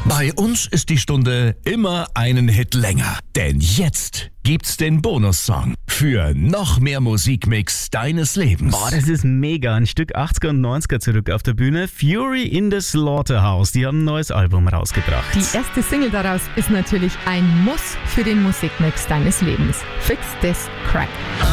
Bei uns ist die Stunde immer einen Hit länger. Denn jetzt gibt's den Bonussong für noch mehr Musikmix deines Lebens. Boah, das ist mega. Ein Stück 80er und 90er zurück auf der Bühne. Fury in the Slaughterhouse. Die haben ein neues Album rausgebracht. Die erste Single daraus ist natürlich ein Muss für den Musikmix deines Lebens. Fix This Crack.